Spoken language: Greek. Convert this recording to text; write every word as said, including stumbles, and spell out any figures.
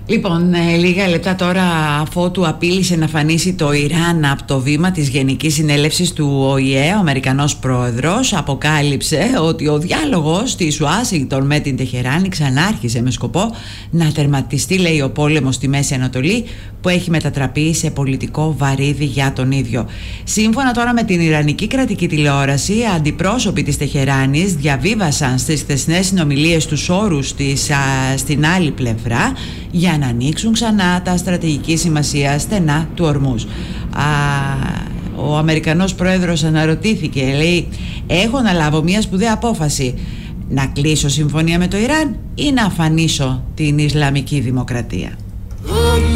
Λοιπόν, ε, λίγα λεπτά τώρα αφότου απείλησε να φανίσει το Ιράν από το βήμα της Γενικής Συνέλευσης του Ο Η Ε, ο Αμερικανός πρόεδρος αποκάλυψε ότι ο διάλογος της Ουάσιγκτον με την Τεχεράνη ξανάρχισε με σκοπό να τερματιστεί, λέει, ο πόλεμος στη Μέση Ανατολή, που έχει μετατραπεί σε πολιτικό βαρύδι για τον ίδιο. Σύμφωνα τώρα με την Ιρανική κρατική τηλεόραση, αντιπρόσωποι της Τεχεράνης διαβίβασαν στις χθεσινές συνομιλίες τους όρους της α, στην άλλη πλευρά για να ανοίξουν ξανά τα στρατηγική σημασία στενά του Ορμούζ. Α, ο Αμερικανός πρόεδρος αναρωτήθηκε, λέει, έχω να λάβω μια σπουδαία απόφαση, να κλείσω συμφωνία με το Ιράν ή να αφανίσω την Ισλαμική Δημοκρατία.